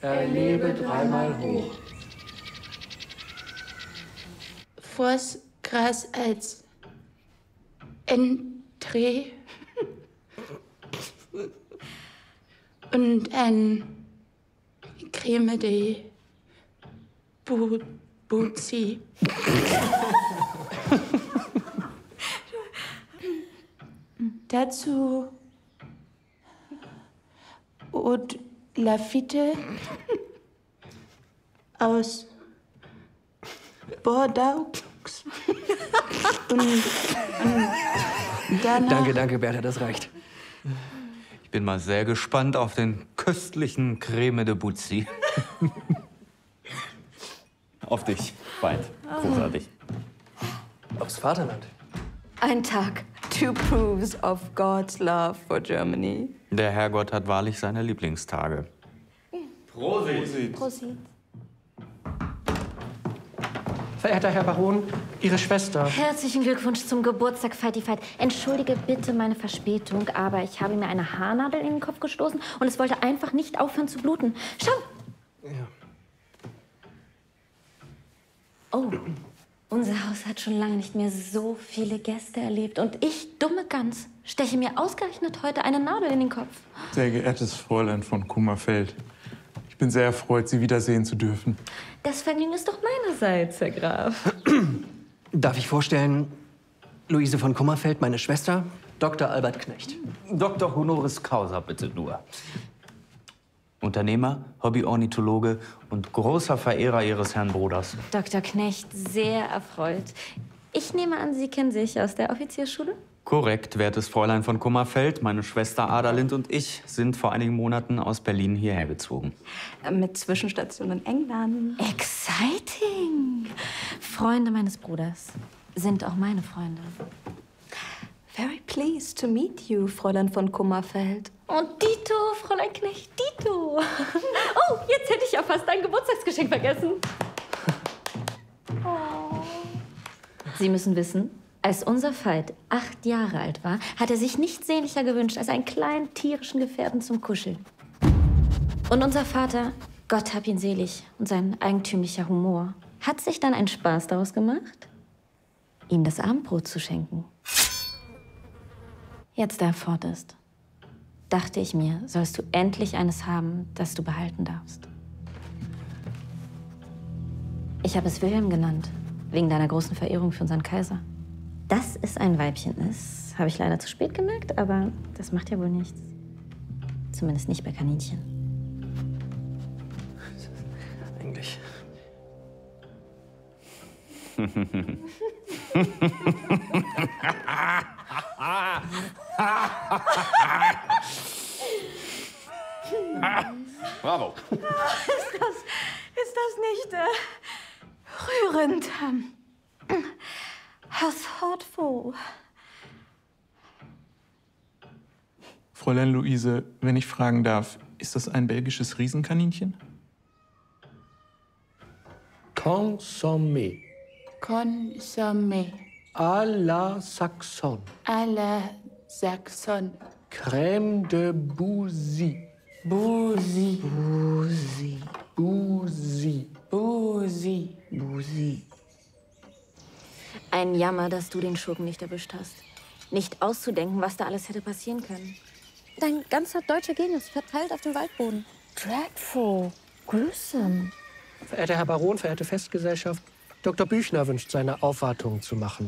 er lebe dreimal hoch. Vors Gras als Entree und ein Creme de Buzzi. Dazu Eau de Lafitte aus Bordeaux. Und danach... Danke, Bertha, das reicht. Ich bin mal sehr gespannt auf den köstlichen Creme de Buzzi. Auf dich, Feind. Großartig. Aufs Vaterland. Ein Tag. 2 proofs of God's love for Germany. Der Herrgott hat wahrlich seine Lieblingstage. Prosit. Prosit. Verehrter Herr Baron, Ihre Schwester. Herzlichen Glückwunsch zum Geburtstag, Fighty Fight. Entschuldige bitte meine Verspätung, aber ich habe mir eine Haarnadel in den Kopf gestoßen und es wollte einfach nicht aufhören zu bluten. Schau! Ja. Oh, unser Haus hat schon lange nicht mehr so viele Gäste erlebt. Und ich, dumme Gans, steche mir ausgerechnet heute eine Nadel in den Kopf. Sehr geehrtes Fräulein von Kummerfeld, ich bin sehr erfreut, Sie wiedersehen zu dürfen. Das Vergnügen ist doch meinerseits, Herr Graf. Darf ich vorstellen, Luise von Kummerfeld, meine Schwester, Dr. Albert Knecht. Dr. Honoris Causa, bitte nur. Unternehmer, Hobbyornithologe und großer Verehrer Ihres Herrn Bruders. Dr. Knecht, sehr erfreut. Ich nehme an, Sie kennen sich aus der Offiziersschule? Korrekt, wertes Fräulein von Kummerfeld. Meine Schwester Adalind und ich sind vor einigen Monaten aus Berlin hierher gezogen. Mit Zwischenstation in England. Exciting! Freunde meines Bruders sind auch meine Freunde. Very pleased to meet you, Fräulein von Kummerfeld. Und Dito, Fräulein Knecht, Dito. Oh, jetzt hätte ich ja fast ein Geburtstagsgeschenk vergessen. Oh. Sie müssen wissen, als unser Veit 8 Jahre alt war, hat er sich nichts sehnlicher gewünscht als einen kleinen tierischen Gefährten zum Kuscheln. Und unser Vater, Gott hab ihn selig und sein eigentümlicher Humor, hat sich dann einen Spaß daraus gemacht, ihm das Abendbrot zu schenken. Jetzt, da er fort ist, dachte ich mir, sollst du endlich eines haben, das du behalten darfst. Ich habe es Wilhelm genannt, wegen deiner großen Verehrung für unseren Kaiser. Dass es ein Weibchen ist, habe ich leider zu spät gemerkt, aber das macht ja wohl nichts. Zumindest nicht bei Kaninchen. Eigentlich. Bravo. Ist das nicht rührend? How thoughtful. Fräulein Luise, wenn ich fragen darf, ist das ein belgisches Riesenkaninchen? Consommé. Consommé. À la Saxon. À la Saxon. Crème de Bouzy. Bouzy. Bouzy. Bouzy. Bouzy. Bouzy. Ein Jammer, dass du den Schurken nicht erwischt hast. Nicht auszudenken, was da alles hätte passieren können. Dein ganzer deutscher Genius verteilt auf dem Waldboden. Dreadful. Gruesome. Verehrter Herr Baron, verehrte Festgesellschaft, Dr. Büchner wünscht seine Aufwartung zu machen.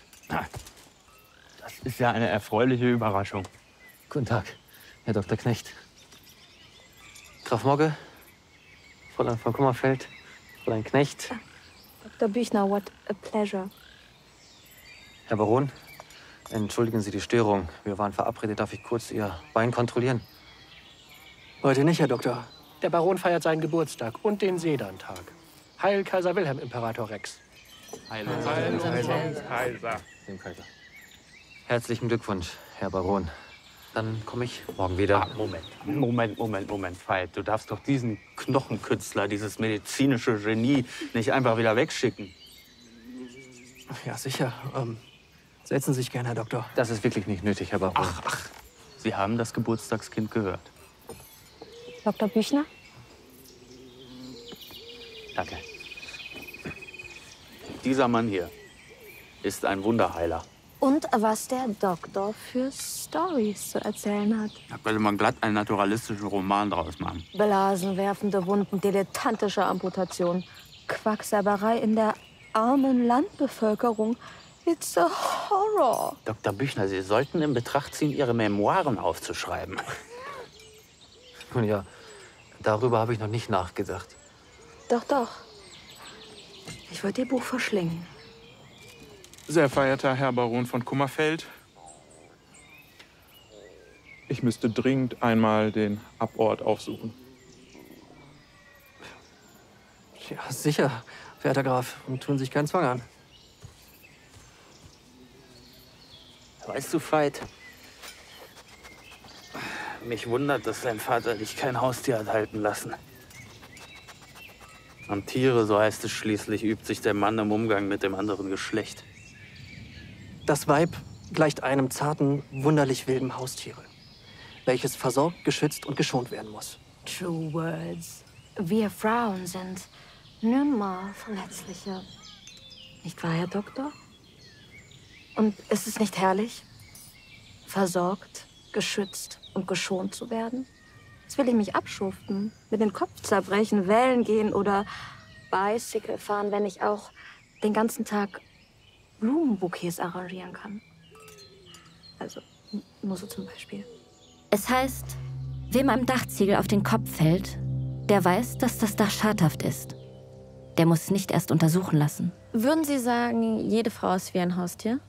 Das ist ja eine erfreuliche Überraschung. Guten Tag, Herr Dr. Knecht. Graf Mogge, Fräulein von Kummerfeld, Fräulein Knecht. Dr. Büchner, what a pleasure. Herr Baron, entschuldigen Sie die Störung. Wir waren verabredet. Darf ich kurz Ihr Bein kontrollieren? Heute nicht, Herr Doktor. Der Baron feiert seinen Geburtstag und den Sedantag. Heil Kaiser Wilhelm, Imperator Rex. Heil, Kaiser. Dem Kaiser. Herzlichen Glückwunsch, Herr Baron. Dann komme ich morgen wieder. Moment, Veit. Du darfst doch diesen Knochenkünstler, dieses medizinische Genie nicht einfach wieder wegschicken. Ja, sicher. Setzen Sie sich gern, Herr Doktor. Das ist wirklich nicht nötig, Herr Baron. Sie haben das Geburtstagskind gehört. Dr. Büchner? dieser Mann hier ist ein Wunderheiler. Und was der Doktor für Stories zu erzählen hat. Da könnte man glatt einen naturalistischen Roman draus machen. Blasenwerfende Wunden, dilettantische Amputation, Quacksalberei in der armen Landbevölkerung. It's a horror. Dr. Büchner, Sie sollten in Betracht ziehen, Ihre Memoiren aufzuschreiben. Nun ja, darüber habe ich noch nicht nachgedacht. Doch, doch. Ich würde Ihr Buch verschlingen. Sehr verehrter Herr Baron von Kummerfeld, ich müsste dringend einmal den Abort aufsuchen. Ja, sicher, verehrter Graf. Und tun sich keinen Zwang an. Weißt du, Veit, mich wundert, dass dein Vater dich kein Haustier hat halten lassen. Und Tiere, so heißt es schließlich, übt sich der Mann im Umgang mit dem anderen Geschlecht. Das Weib gleicht einem zarten, wunderlich wilden Haustiere, welches versorgt, geschützt und geschont werden muss. True words. Wir Frauen sind nimmer verletzlicher. Nicht wahr, Herr Doktor? Und ist es nicht herrlich, versorgt, geschützt und geschont zu werden? Jetzt will ich mich abschuften, mir den Kopf zerbrechen, Wellen gehen oder Bicycle fahren, wenn ich auch den ganzen Tag Blumenbouquets arrangieren kann. Also, nur so zum Beispiel. Es heißt, wem ein Dachziegel auf den Kopf fällt, der weiß, dass das Dach schadhaft ist. Der muss es nicht erst untersuchen lassen. Würden Sie sagen, jede Frau ist wie ein Haustier?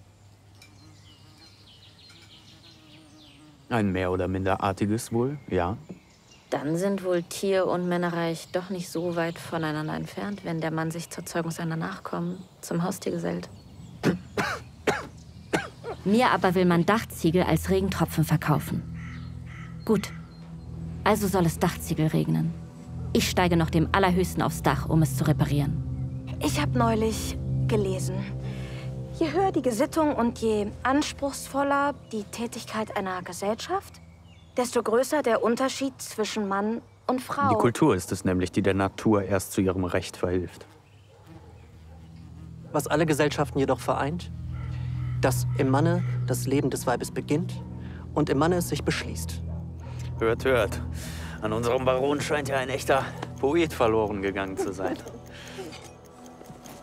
Ein mehr oder minder artiges wohl, ja. Dann sind wohl Tier- und Männerreich doch nicht so weit voneinander entfernt, wenn der Mann sich zur Zeugung seiner Nachkommen zum Haustier gesellt. Mir aber will man Dachziegel als Regentropfen verkaufen. Gut, also soll es Dachziegel regnen. Ich steige noch dem Allerhöchsten aufs Dach, um es zu reparieren. Ich habe neulich gelesen, je höher die Gesittung und je anspruchsvoller die Tätigkeit einer Gesellschaft, desto größer der Unterschied zwischen Mann und Frau. Die Kultur ist es nämlich, die der Natur erst zu ihrem Recht verhilft. Was alle Gesellschaften jedoch vereint, dass im Manne das Leben des Weibes beginnt und im Manne es sich beschließt. Hört, hört. An unserem Baron scheint ja ein echter Poet verloren gegangen zu sein.